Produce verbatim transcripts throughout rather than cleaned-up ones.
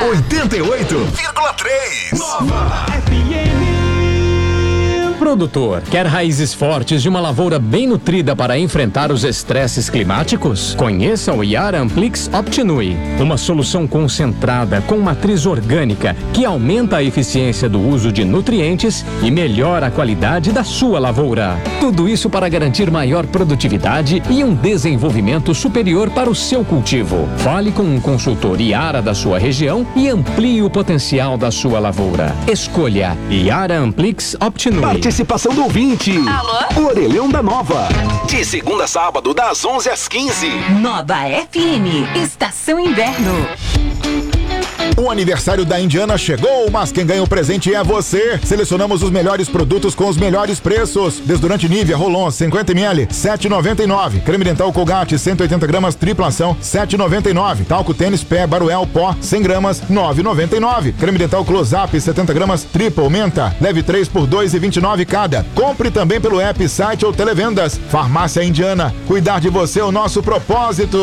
oitenta e oito vírgula três. Nova F M. Produtor, quer raízes fortes de uma lavoura bem nutrida para enfrentar os estresses climáticos? Conheça o Yara Amplix Optinui, uma solução concentrada com matriz orgânica que aumenta a eficiência do uso de nutrientes e melhora a qualidade da sua lavoura. Tudo isso para garantir maior produtividade e um desenvolvimento superior para o seu cultivo. Fale com um consultor Yara da sua região e amplie o potencial da sua lavoura. Escolha Yara Amplix Optinui. Participação do ouvinte. Alô? Orelhão da Nova. De segunda a sábado, das onze às quinze. Nova F M. Estação Inverno. O aniversário da Indiana chegou, mas quem ganha o presente é você. Selecionamos os melhores produtos com os melhores preços. Desodorante Nivea Rolon cinquenta mililitros, sete reais e noventa e nove centavos. Creme dental Colgate cento e oitenta gramas tripla ação, sete reais e noventa e nove centavos. Talco Tênis Pé Baruel Pó cem gramas, nove reais e noventa e nove centavos. Creme dental Close-Up setenta gramas tripla menta, leve três por dois reais e vinte e nove centavos cada. Compre também pelo app, site ou televendas. Farmácia Indiana, cuidar de você é o nosso propósito.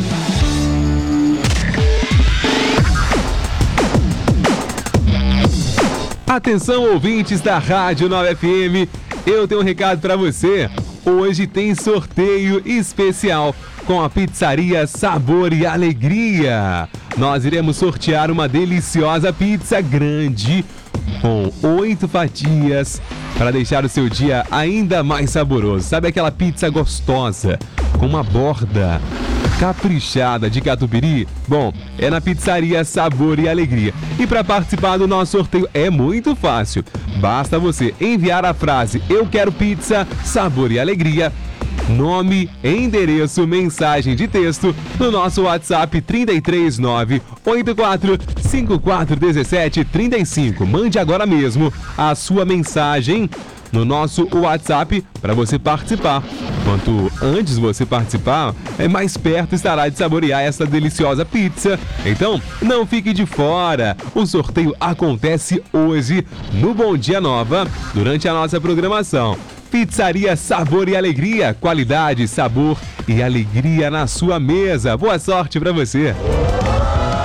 Atenção, ouvintes da Rádio Nova F M, eu tenho um recado para você. Hoje tem sorteio especial com a Pizzaria Sabor e Alegria. Nós iremos sortear uma deliciosa pizza grande com oito fatias para deixar o seu dia ainda mais saboroso. Sabe aquela pizza gostosa com uma borda caprichada de catupiry? Bom, é na Pizzaria Sabor e Alegria. E para participar do nosso sorteio é muito fácil. Basta você enviar a frase "Eu quero pizza, sabor e alegria", nome, endereço, mensagem de texto no nosso WhatsApp trinta e três nove oito quatro cinco quatro um sete três cinco. Mande agora mesmo a sua mensagem no nosso WhatsApp para você participar. Quanto antes você participar, é mais perto estará de saborear essa deliciosa pizza. Então, não fique de fora. O sorteio acontece hoje no Bom Dia Nova, durante a nossa programação. Pizzaria Sabor e Alegria, qualidade, sabor e alegria na sua mesa. Boa sorte para você.